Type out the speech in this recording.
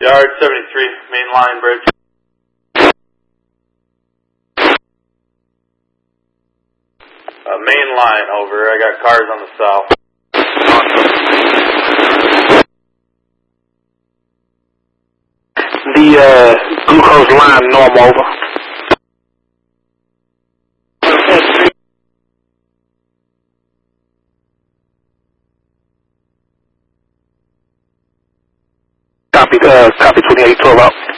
Yard 73, main line bridge. Main line, over. I got cars on the south. The glucose line norm, over. Copy 2812 out.